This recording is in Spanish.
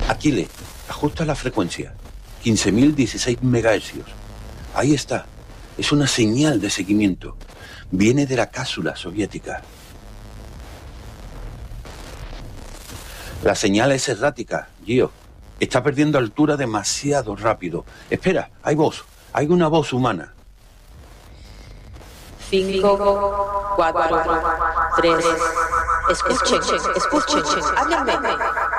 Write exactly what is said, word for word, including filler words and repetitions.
Aquile, ajusta la frecuencia. quince mil dieciséis megahercios. Ahí está. Es una señal de seguimiento. Viene de la cápsula soviética. La señal es errática, Gio. Está perdiendo altura demasiado rápido. Espera, hay voz. Hay una voz humana. Cinco, cuatro, tres. Escuchen, escuchen, háblenme.